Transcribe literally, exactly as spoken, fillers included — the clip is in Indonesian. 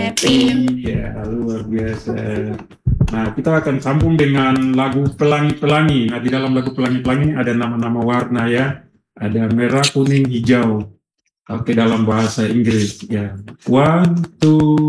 Kevin. Iya, luar biasa. Nah, kita akan sambung dengan lagu Pelangi-Pelangi. Nah, di dalam lagu Pelangi-Pelangi ada nama-nama warna ya. Ada merah, kuning, hijau. Oke, dalam bahasa Inggris ya. One, two,